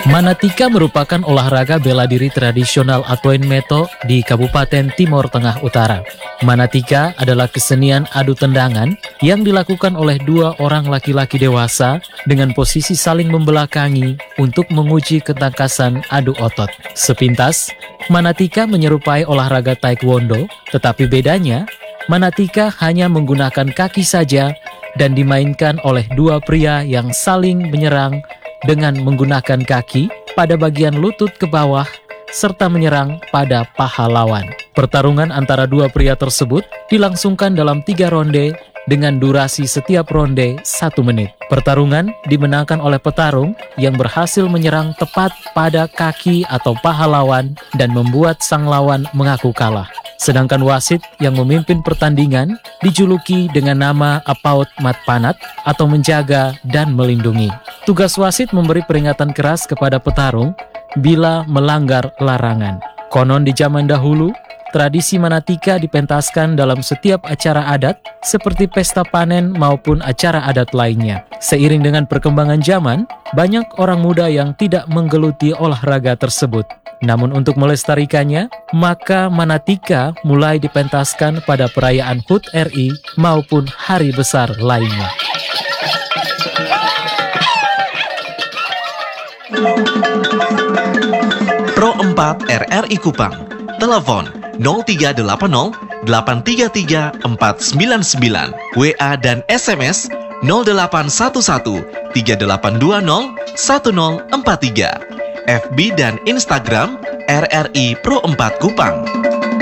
Manatika merupakan olahraga bela diri tradisional Atoen Meto di Kabupaten Timor Tengah Utara. Manatika adalah kesenian adu tendangan yang dilakukan oleh dua orang laki-laki dewasa dengan posisi saling membelakangi untuk menguji ketangkasan adu otot. Sepintas, Manatika menyerupai olahraga Taekwondo, tetapi bedanya, Manatika hanya menggunakan kaki saja dan dimainkan oleh dua pria yang saling menyerang dengan menggunakan kaki pada bagian lutut ke bawah serta menyerang pada paha lawan. Pertarungan antara dua pria tersebut dilangsungkan dalam 3 ronde dengan durasi setiap ronde 1 menit. Pertarungan dimenangkan oleh petarung yang berhasil menyerang tepat pada kaki atau paha lawan dan membuat sang lawan mengaku kalah. Sedangkan wasit yang memimpin pertandingan dijuluki dengan nama Apaut Matpanat atau menjaga dan melindungi. Tugas wasit memberi peringatan keras kepada petarung bila melanggar larangan. Konon di zaman dahulu, tradisi Manatika dipentaskan dalam setiap acara adat seperti pesta panen maupun acara adat lainnya. Seiring dengan perkembangan zaman, banyak orang muda yang tidak menggeluti olahraga tersebut. Namun untuk melestarikannya, maka Manatika mulai dipentaskan pada perayaan HUT RI maupun hari besar lainnya. Pro 4 RRI Kupang. Telepon 0380 833 499. WA dan SMS 0811 3820 1043. FB dan Instagram RRI Pro 4 Kupang.